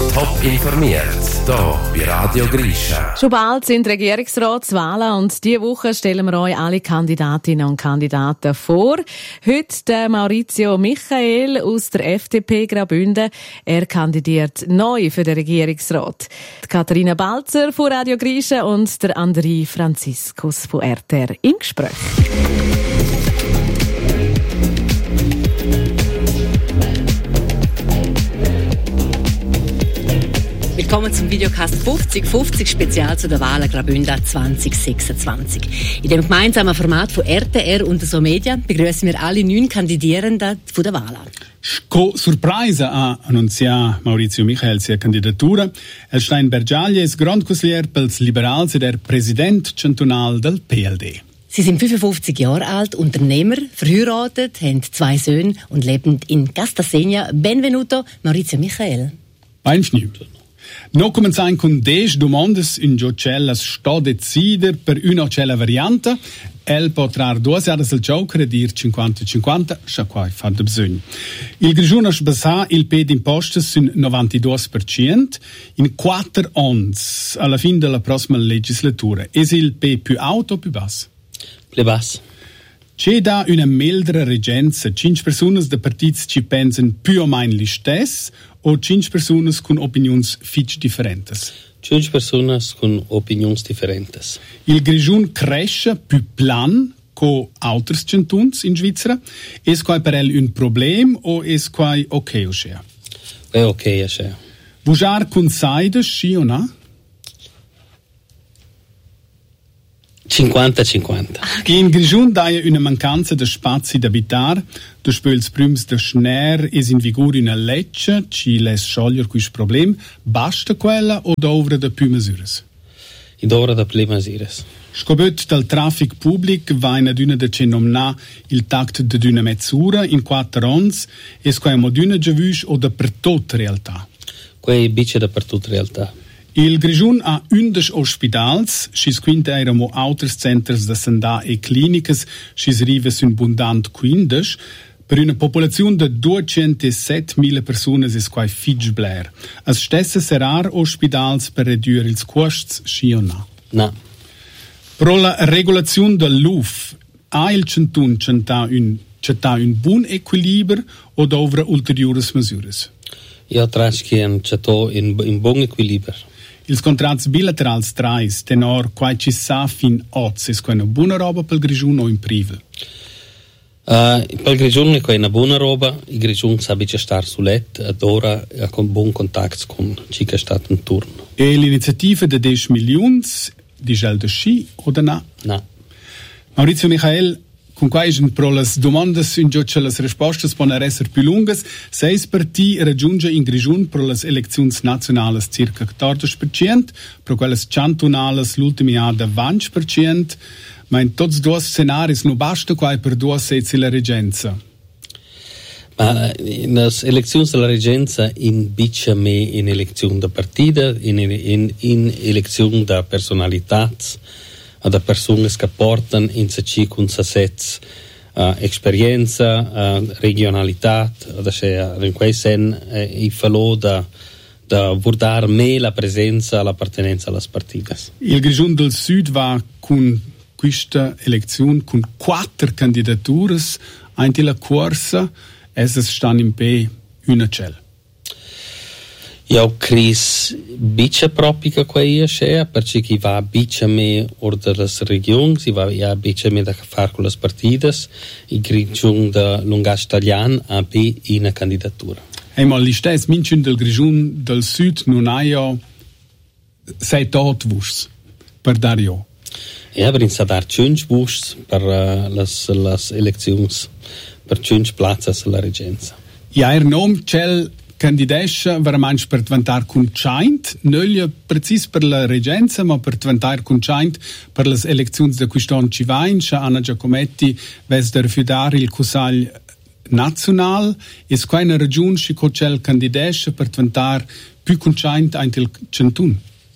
Top informiert, hier bei Radio Grisha. Schon bald sind Regierungsratswahlen und diese Woche stellen wir euch alle Kandidatinnen und Kandidaten vor. Heute der Maurizio Michael aus der FDP Graubünden. Er kandidiert neu für den Regierungsrat. Die Katharina Balzer von Radio Grisha und der André Franziskus von RTR im Gespräch. Willkommen zum Videocast 50 Spezial zu der Wahl Graubünden 2026. In dem gemeinsamen Format von RTR und So Media begrüßen wir alle 9 Kandidierenden von der Wahl. Con sorpresa ha annunciato Maurizio Michael sua candidatura. El sta in Bergiaglia, es Grand Consigliere pels Liberals ed er President cantonal del PLD. Sie sind 55 Jahre alt, Unternehmer, verheiratet, haben 2 Söhne und leben in Castasegna. Benvenuto, Maurizio Michael. Benvenuto. No comenzain con 10 domandas in giocella sto decider per una cella variante. El potrà 2 horas al Joker e dir 50-50, scha quai fa de bisogno. Il Grigiun ha sbassà il ped d'imposte sun 92%, in 4 ans alla fin della prossima legislatura. Es il P più alto o più basso? Più basso. C'è da una meldra regenza, 5 persone da partiti ci pensano più o meno li stessi o 5 persone con opinioni fitch differenti? 5 persone con opinioni differenti. Il Grigiun cresce più plan con altri cantoni in Svizzera. È qua per lui un problema o è qua ok o c'è? È ok o c'è. Vujar con saide, sì o no? 50-50. In Grigiun daia una mancanza di spazi da abitar, du spöls prüms de schner es in vigor una legge, ci les scioglier quis problem, basta quella o dovra da più misures? I dovra da più misures. Scobet dal traffic public va in ad una de cenomna il tact de d'una mezzura in 4 ans, es qua mo d'una giavush o da per tot realtà? Quei bice da per tot realtà. Il Grigiun ha 11 ospitals, schis quinta eramo auters centers da sandà e clinicas, schis rives un bundant 15, per una popolazione de 207.000 personas es quai fitch bler. As stesse serar ospitals per redurre ils costs, schi o no? No. Pro la regolazione del LUF, ha il cantun c'ha un buon equilibrio o dovra ulteriores misures? Io trasci che c'è in buon equilibrio. Ils contrats bilaterals trais tenor quai ci sa fin oz es quai una buona roba pel Grigiun o in prive? Pel Grigiun è quai una buona roba, il Grigiun sa bice star su let, ad ora ha con buon contatto con chi che sta in turno. E l'iniziativa de 10 milions di gel de sci o de na? No. Maurizio Michael, con quai pro las domandas in gioccia las rispostas poner esser più lungas, 6 parti raggiunge in Grigiun pro las eleczions nazionales circa 14%, pro quelles cantonales l'ultimi anno da 20%, ma in tots 2 scenaris no basta quai per 2 sezi la regenza. Ma in las eleczions della regenza in bice me in elezione da partida, in elezione da personalitats, da persone che portano in sé con sets esperienza, regionalità, in quei sen il falò da vurdar me la presenza, l'appartenenza alle partite. Il Grigiun del Sud va con questa elezione con 4 candidaturas in la corsa, es stanno in P una cell. Io cris bice proprio quei c'è, perché chi va bice me order las regioni, si va ja bice me da far con las partidas, il Grigiun da Lungas Italian a B in una candidatura. Ma li stess mincin del Grigiun del Sud non ha ja 7 otvus per dar io. Ja, aber in sadar 5 vusts per las eleccions, per 5 plazas alla regenza. Ja, nom cel candidesce veramente per diventare concint, non precis per la regenza, ma per diventare concint per le elezioni da quest'anno ci vain, Anna Giacometti ves da rifidare il Consiglio nazionale, e qua una ragione che c'è candidesce per diventare più concint anche il cantun.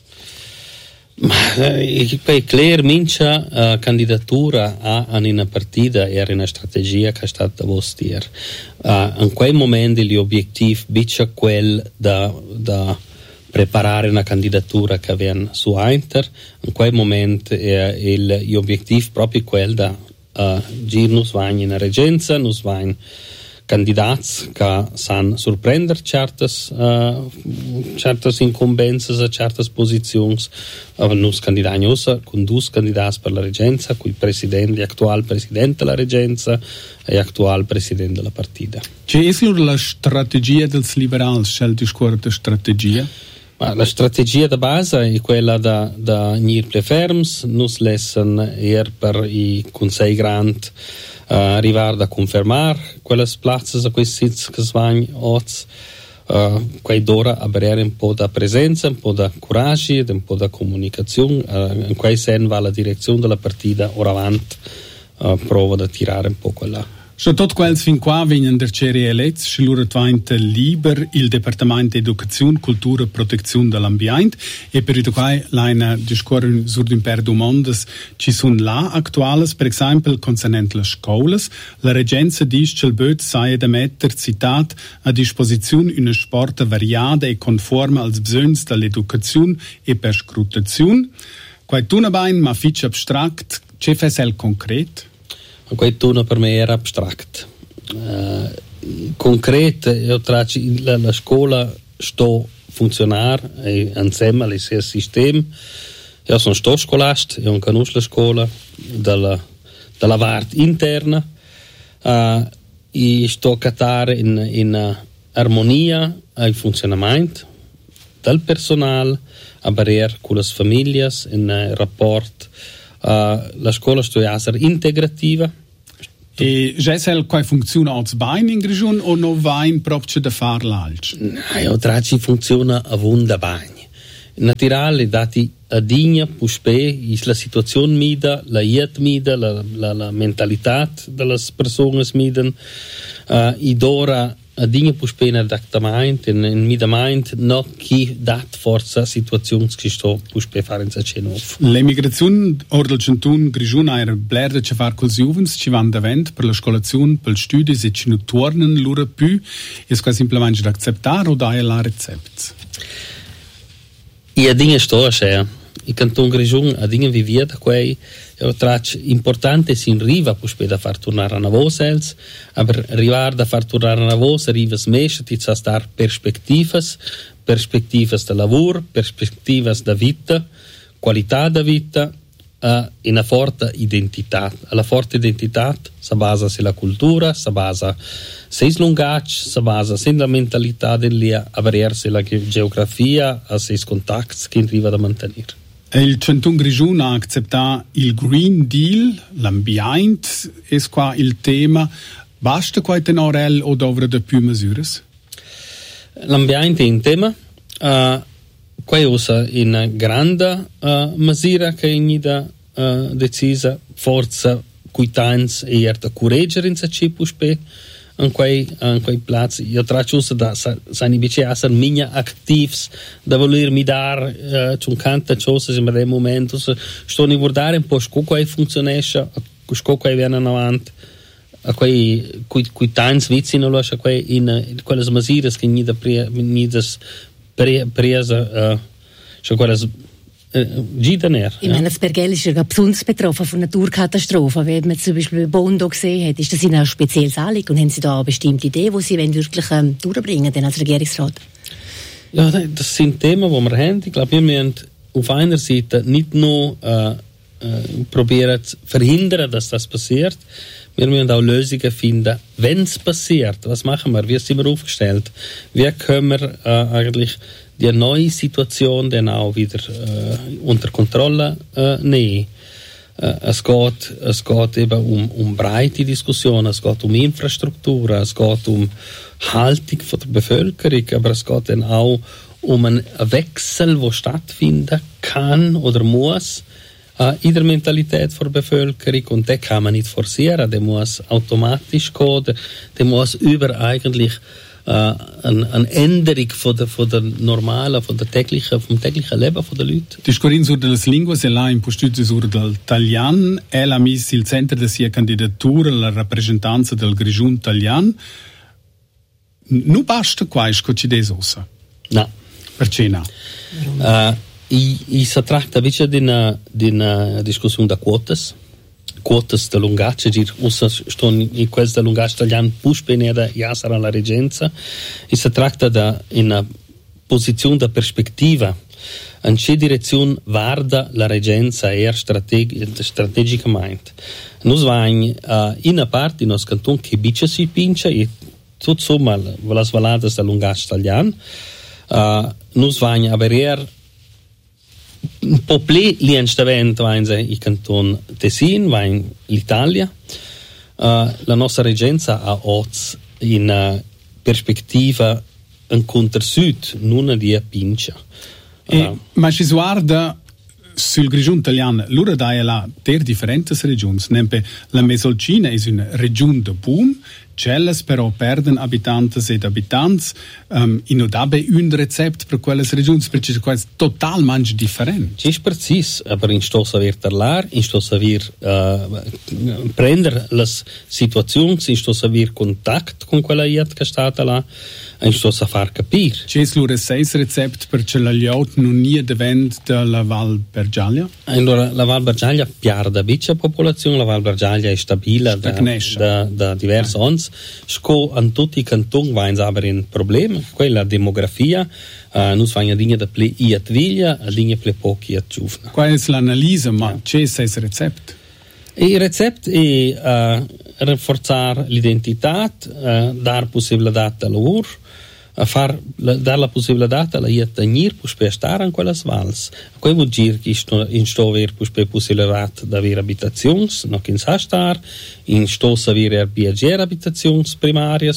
Poi Claire mincia candidatura a una partita era una strategia che è stata vostra. In quei momenti l'obiettivo è quel da preparare una candidatura che viene su Inter. In quel momento l'obiettivo proprio quel da girnus vain in regenza, nus vain candidats che san surprender certas incumbences a certas posizions, aber nus candidagnos con dus candidats per la regenza, cui presidente, attual presidente della regenza e attual presidente della partita. C'è la strategia dels liberals, c'è discorso strategia? Ma la strategia da base è quella da nir ple ferms, nus lessen per i Consell Grand arrivar da confermar quelles plazzas a quei sits che svagn oz, quei d'ora abrere un po' da presenza, un po' da coraggio, un po' da comunicazione, in quei sen va la direzione della partita ora avanti, prova da tirare un po' quella. Schon tot quels fin qua venien der Ceri elets, schlura tvainte liber il Departement Educazione, Cultura e Protezione dell'Ambiente e per il quale l'ina discorren sur d'un per domandas ci sun là actuales, per esempio concernent le scolas, la regenza dice che il böt saia da metter, citat, a disposizione una sporta variada e conforma als bsöns dell'educazione e per scrutazione. Quai tunabain ma fitch abstract, ce fesel concret? Questo per me era astratto. Concreto, io traccio la scuola sto funzionare insieme al suo sistema. Io sto scolast, io non conosco la scuola dalla parte interna. Io sto a cattare in armonia al funzionamento del personale, a barriere con le famiglie, in rapporto. La scuola sto a essere integrativa. E già se quai funziona als Bein in Grigiun o no vain proprio da far l'alc? Io tracci funziona a vunda bagn. Naturale dati a digna puspe la situazione mida, la iet mida, la mentalità delle persone miden, idora a digna puspe in adattament, in midament, no chi dat forza situazioni che sto puspe fare in Sacenov. L'emigrazione or del Centun Grigiun era bler de far cos juvens, ci van davent per la scolazione, per studi, se ci non tornen l'ora più, e qua simplemente d'acceptare o dai la recept? A dinge sto a sé. Il Canton Grigiun a dinge vivia da quei importante si riva puspe da far tornare a navosels, aber arrivar da far tornare a navos arriva smesce ti sa star perspectivas da lavoro, perspectivas da vita, qualità da vita, e una forte identità. La forte identità si basa sulla cultura, si basa sui lungaggi, si basa sulla mentalità dell'ia, avere sulla geografia, sui contatti che arriva da mantenere. Il Centun Grigiun ha accettato il Green Deal, l'ambiente, è qua il tema. Basta qua tenorel o dovrebbe più misure? L'ambiente è un tema. Qua usa in grande misura che è decisa, forza, cuitanza e erta correggere in Sacipuspe. In quei plazi io traccio da sani bice essere minha activs da volermi dar tante cose in quel momento sto a guardare un po' come funzionesce come viene avanti a quei tanti vicino lo a quei in quelle misure che nidas presa quelle Gidaner. Ich meine, das Bergell ist ja besonders betroffen von Naturkatastrophen. Wie man zum Beispiel bei Bondo gesehen hat, ist das Ihnen ein spezielles Anliegen? Und haben Sie da eine bestimmte Idee, die Sie wirklich durchbringen denn als Regierungsrat? Ja, das sind Themen, die wir haben. Ich glaube, wir müssen auf einer Seite nicht nur probieren zu verhindern, dass das passiert. Wir müssen auch Lösungen finden, wenn es passiert. Was machen wir? Wie sind wir aufgestellt? Wie können wir eigentlich die neue Situation dann auch wieder unter Kontrolle nehmen. Es geht eben um breite Diskussionen, es geht um Infrastruktur, es geht um Haltung von der Bevölkerung, aber es geht dann auch um einen Wechsel, der stattfinden kann oder muss in der Mentalität der Bevölkerung, und den kann man nicht forcieren, der muss automatisch gehen, der muss über eigentlich eine Änderung von der normalen, vom täglichen Leben der Leute. Discorrin sur delle lingue, se l'ha impostuto sur del Talian, ha messo il centro della sua candidatura alla rappresentanza del Grigiun Talian. Non basta qua, ci desosa. No. Perché no? Si tratta invece di una discussione da quotas da lungaggio, in questa lungaggio italiana puspe nera jasara alla reggenza, e si tratta di una posizione da prospettiva in che direzione guarda la reggenza strategicamente. Noi siamo in una parte del nostro canton che bice si pince e tutto somma le svalate da lungaggio italiano. Noi siamo a vedere un po' più l'instavento il canton Tessin, va in l'Italia. La nostra reggenza ha oggi in prospettiva un contersud, non di pincia. Ma si guarda sul grigione italiano, l'ora dai là ter differenti regioni. Nempe la Mesolcina è una regione de boom, celles però perden abitantes ed abitanti, non dabe un recept per quelle regioni, perché è totalmente differente. Ci è preciso, ma in sto saper parlar, in sto saper prendere le situazioni, in sto saper contatto con quella che è stata là, in sto sa far capire. C'è l'ora 6 recept per ce la liot non nie devent della Val Bergaglia? Allora, la Val Bergaglia piarda bicia popolazione, la Val Bergaglia è stabile da diversi anni. Sco in tutti i cantoni va aber un problema, quella demografia, non si fanno dinge da ple iat viglia, dinge ple pochi iat giovane. Qual è l'analisi, ma c'è 6 recept? Il recept è rafforzare l'identità, dar possibilità al lavoro, dar la possibilità alla iattanir per stare in quella vals. Poi vuol dire che in sto aver possibilità di avere abitazioni, non che in sa star, in sto avere viaggiare abitazioni primarie,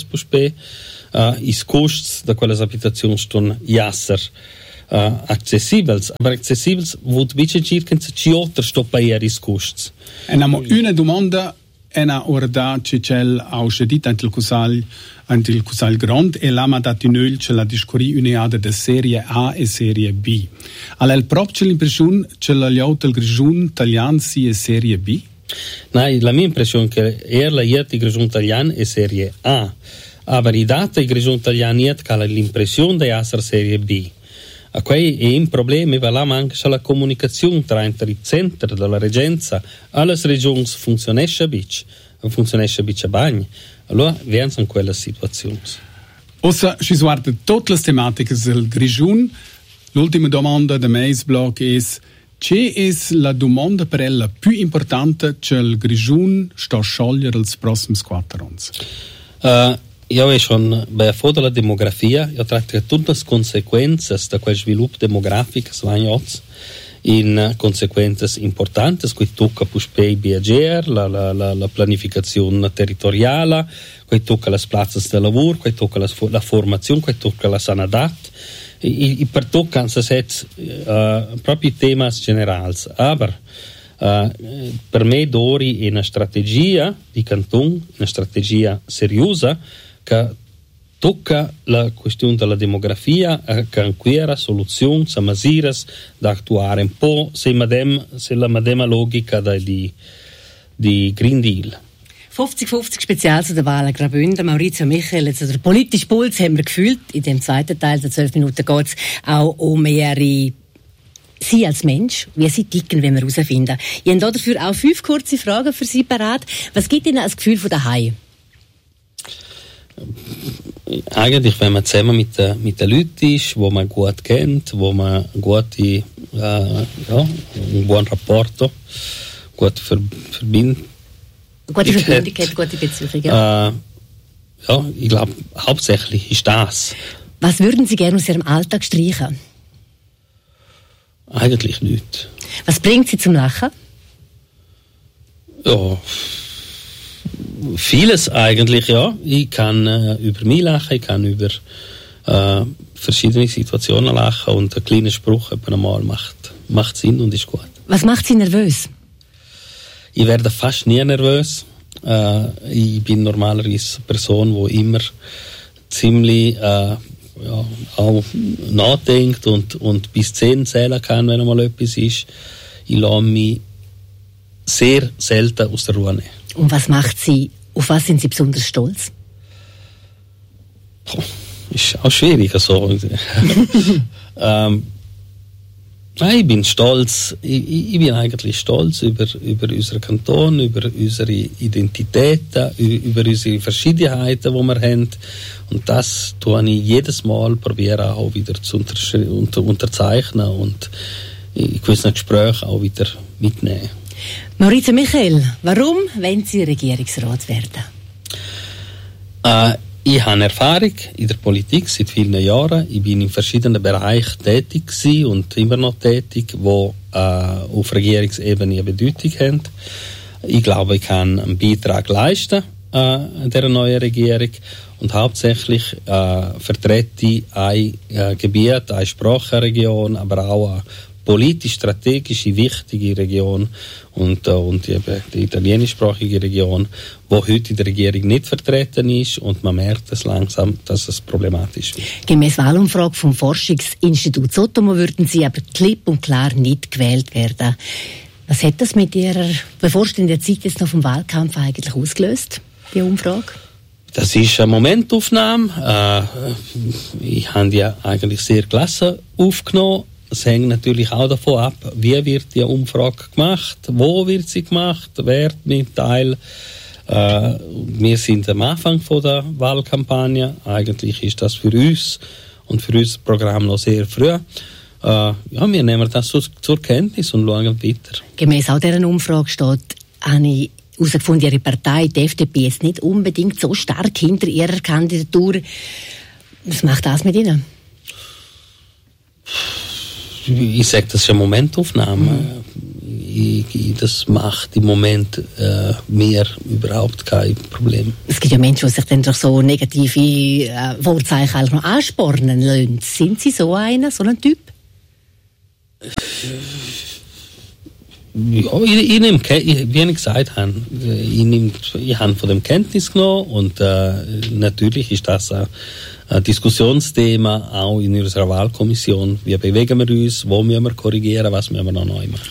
i costi di quelle abitazioni sono jasser accessibili, ma accessibili vuol dire che ci oltre sto pagare i costi. E abbiamo una domanda, una ora ci c'è auscedita anche il Cusal Grand e l'ha dato in oil c'è la discorri un'eada di serie A e serie B. Allora, proprio l'impressione c'è la liota il grigione italiano sia serie B? No, la mia impressione è che la liota il grigione italiano è serie A, ma i dati il grigione italiano ha l'impressione di essere serie B. A quei è un problema, va là manca la comunicazione tra i centri della reggenza e le regioni funzionesce a bagno. Allora, viene in quella situazione. Ossa, si guarda tutte le tematiche del grigione. L'ultima domanda del Maisblog è: c'è la domanda per ella più importante che il grigione sta a sciogliere nei prossimi 4 anni? Io ho schon bei foto della demografia, io tratto tutte le conseguenze di quel sviluppo demografico in conseguenze importanti, che tocca il BAGR, la pianificazione territoriale, che tocca le piazze di lavoro, che tocca la formazione, che tocca la sanità. E per tocca proprio i temi generali. Aber per me d'ori è una strategia di canton, una strategia seriosa, che tocca la questione della demografia, che anche soluzioni, misure da attuare un po' se la medesima logica di Green Deal. 50-50 Spezial zu der Wahl Graubünden. Maurizio Michael, jetzt der politische Puls haben wir gefühlt. In dem zweiten Teil der 12 Minuten geht es auch um Ihre Sie als Mensch, wie Sie ticken, wenn wir herausfinden. Ich habe dafür auch 5 kurze Fragen für Sie parat. Was gibt Ihnen das Gefühl von daheim? Eigentlich, wenn man zusammen mit den Leuten ist, wo man gut kennt, wo man einen guten Rapport, gute Verbindung hat, gute Beziehung, ja. Ich glaube, hauptsächlich ist das. Was würden Sie gerne aus Ihrem Alltag streichen? Eigentlich nichts. Was bringt Sie zum Lachen? Ja, vieles eigentlich, ja. Ich kann über mich lachen, ich kann über verschiedene Situationen lachen und ein kleiner Spruch einmal macht Sinn und ist gut. Was macht Sie nervös? Ich werde fast nie nervös. Ich bin normalerweise eine Person, die immer ziemlich auch nachdenkt und bis 10 zählen kann, wenn einmal etwas ist. Ich lasse mich sehr selten aus der Ruhe nehmen. Und was macht Sie, auf was sind Sie besonders stolz? ist auch schwierig. Also. Ich bin stolz. Ich bin eigentlich stolz über unseren Kanton, über unsere Identitäten, über unsere Verschiedenheiten, die wir haben. Und das tue ich jedes Mal probieren auch wieder zu unterzeichnen und in gewissen Gesprächen auch wieder mitnehmen. Maurizio Michael, warum wollen Sie Regierungsrat werden? Ich habe Erfahrung in der Politik seit vielen Jahren. Ich bin in verschiedenen Bereichen tätig gewesen und immer noch tätig, die auf Regierungsebene eine Bedeutung haben. Ich glaube, ich kann einen Beitrag leisten dieser neuen Regierung und hauptsächlich vertrete ich ein Gebiet, eine Sprachenregion, aber auch eine politisch-strategische wichtige Region und eben die italienischsprachige Region, die heute in der Regierung nicht vertreten ist und man merkt es langsam, dass es problematisch wird. Gemäss Wahlumfrage vom Forschungsinstitut Sotomo würden Sie aber klipp und klar nicht gewählt werden. Was hat das mit Ihrer bevorstehenden Zeit jetzt noch vom Wahlkampf eigentlich ausgelöst, die Umfrage? Das ist eine Momentaufnahme. Ich habe die eigentlich sehr gelassen aufgenommen. Es hängt natürlich auch davon ab, wie wird die Umfrage gemacht, wo wird sie gemacht, wer mit Teil. Wir sind am Anfang von der Wahlkampagne. Eigentlich ist das für uns und für unser Programm noch sehr früh. Wir nehmen das zur Kenntnis und schauen weiter. Gemäss auch dieser Umfrage habe ich herausgefunden, Ihre Partei, die FDP, ist nicht unbedingt so stark hinter Ihrer Kandidatur. Was macht das mit Ihnen? Ich sage, das ist eine Momentaufnahme. Das macht im Moment mir überhaupt kein Problem. Es gibt ja Menschen, die sich dann durch so negative Vorzeichen eigentlich noch anspornen lassen. Sind Sie so ein Typ? Ja, wie ich gesagt habe, ich habe von dem Kenntnis genommen und natürlich ist das ein Diskussionsthema auch in unserer Wahlkommission. Wie bewegen wir uns, wo müssen wir korrigieren, was müssen wir noch neu machen.